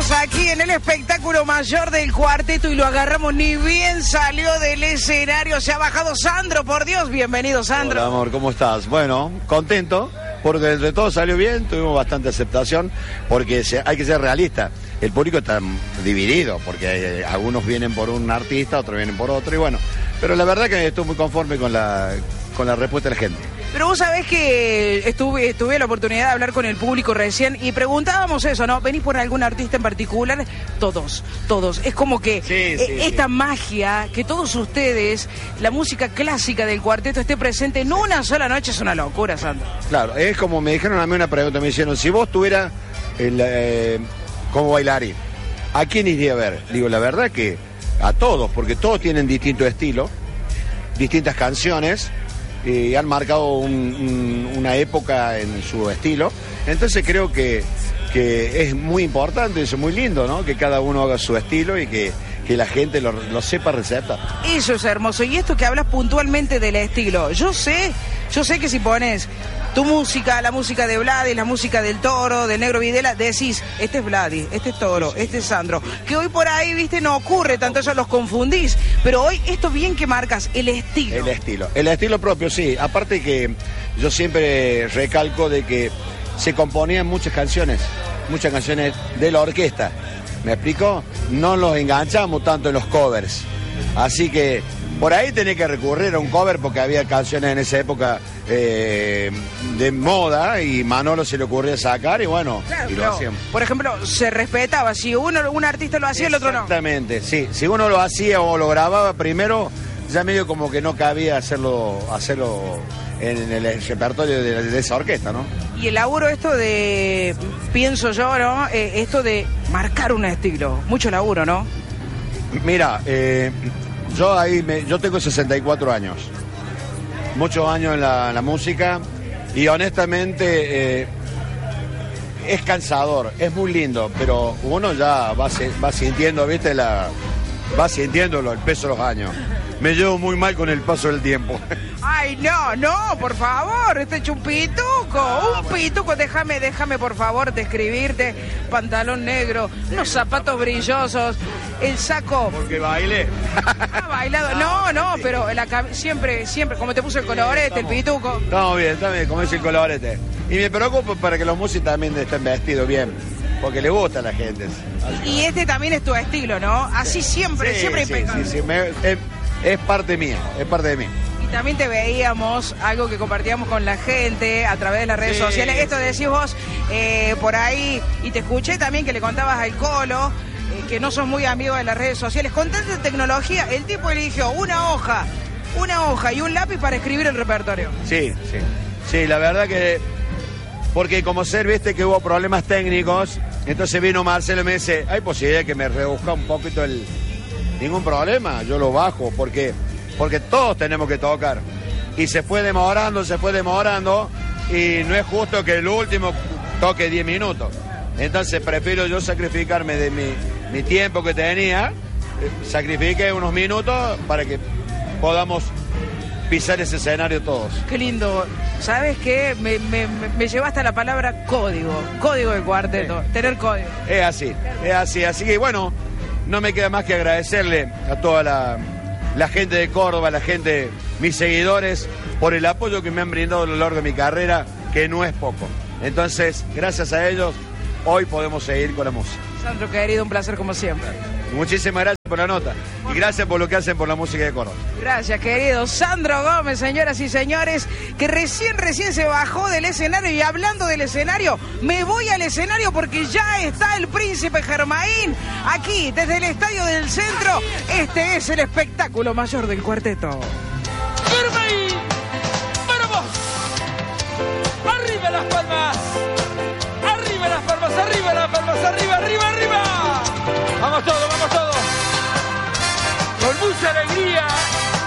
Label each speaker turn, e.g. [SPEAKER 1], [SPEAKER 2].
[SPEAKER 1] Estamos aquí en el espectáculo mayor del cuarteto y lo agarramos ni bien salió del escenario. Se ha bajado Sandro, por Dios. Bienvenido, Sandro.
[SPEAKER 2] Hola, amor, ¿cómo estás? Bueno, contento, porque entre todo salió bien, tuvimos bastante aceptación, porque hay que ser realista. El público está dividido, porque algunos vienen por un artista, otros vienen por otro, y bueno, pero la verdad que estoy muy conforme con la respuesta de la gente.
[SPEAKER 1] Pero vos sabés que tuve la oportunidad de hablar con el público recién y preguntábamos eso, ¿no? ¿Venís por algún artista en particular? Todos. Es como que esta magia, que todos ustedes, la música clásica del cuarteto esté presente en una sola noche es una locura, Sandro.
[SPEAKER 2] Claro, es como me dijeron a mí una pregunta, me dijeron, si vos tuvieras como bailarín, ¿a quién iría a ver? Digo, la verdad que a todos, porque todos tienen distinto estilo, distintas canciones, y han marcado una época en su estilo. Entonces creo que es muy importante, es muy lindo, ¿no? Que cada uno haga su estilo y que la gente lo sepa receptar.
[SPEAKER 1] Eso es hermoso. Y esto que hablas puntualmente del estilo, yo sé que si pones tu música, la música de Vladi, la música del Toro, del Negro Videla, decís, este es Vladi, este es Toro, este es Sandro. Que hoy por ahí, viste, no ocurre, tanto eso los confundís. Pero hoy, esto bien que marcas, el estilo.
[SPEAKER 2] El estilo propio, sí. Aparte que yo siempre recalco de que se componían muchas canciones de la orquesta. ¿Me explico? No los enganchamos tanto en los covers. Así que por ahí tenés que recurrir a un cover porque había canciones en esa época de moda y Manolo se le ocurría sacar y bueno, claro, y lo hacíamos.
[SPEAKER 1] Por ejemplo, se respetaba, si un artista lo hacía, el otro no.
[SPEAKER 2] Exactamente, sí. Si uno lo hacía o lo grababa primero, ya medio como que no cabía hacerlo en el repertorio de esa orquesta, ¿no?
[SPEAKER 1] Y el laburo esto de, pienso yo, ¿no? Esto de marcar un estilo, mucho laburo, ¿no?
[SPEAKER 2] Mira, yo tengo 64 años, muchos años en la música y honestamente es cansador, es muy lindo, pero uno ya va sintiendo, ¿viste? Va sintiéndolo, el peso de los años. Me llevo muy mal con el paso del tiempo.
[SPEAKER 1] Ay, no, por favor, este es un pituco, déjame por favor describirte, pantalón negro, unos zapatos brillosos, el saco.
[SPEAKER 2] Porque bailé.
[SPEAKER 1] Ha bailado, no, pero siempre, como te puso el colorete, el pituco.
[SPEAKER 2] Estamos bien, como es el colorete. Y me preocupo para que los músicos también estén vestidos bien, porque le gusta a la gente.
[SPEAKER 1] Y este también es tu estilo, ¿no? Así siempre impecable.
[SPEAKER 2] Sí, es parte mía, es parte de mí.
[SPEAKER 1] Y también te veíamos, algo que compartíamos con la gente a través de las redes sociales. Esto decís vos por ahí, y te escuché también que le contabas al Colo, que no sos muy amigo de las redes sociales. Con tanta tecnología, el tipo eligió una hoja y un lápiz para escribir el repertorio.
[SPEAKER 2] Sí, la verdad que, porque como viste que hubo problemas técnicos, entonces vino Marcelo y me dice, hay posibilidad de que me rebusca un poquito ningún problema, yo lo bajo, porque todos tenemos que tocar. Y se fue demorando, y no es justo que el último toque 10 minutos. Entonces prefiero yo sacrificarme de mi tiempo que tenía, sacrifique unos minutos para que podamos pisar ese escenario todos.
[SPEAKER 1] Qué lindo. ¿Sabes qué? Me llevaste a la palabra código del cuarteto, tener código.
[SPEAKER 2] Es así. Así que bueno, no me queda más que agradecerle a toda la gente de Córdoba, mis seguidores, por el apoyo que me han brindado a lo largo de mi carrera, que no es poco. Entonces, gracias a ellos, hoy podemos seguir con la música.
[SPEAKER 1] Sandro, querido, un placer como siempre.
[SPEAKER 2] Muchísimas gracias por la nota y gracias por lo que hacen por la música de Córdoba.
[SPEAKER 1] Gracias, querido. Sandro Gómez, señoras y señores, que recién se bajó del escenario. Y hablando del escenario, me voy al escenario porque ya está el Príncipe Germain aquí desde el Estadio del Centro. Este es el espectáculo mayor del cuarteto.
[SPEAKER 3] Germain, para vos. Arriba las palmas.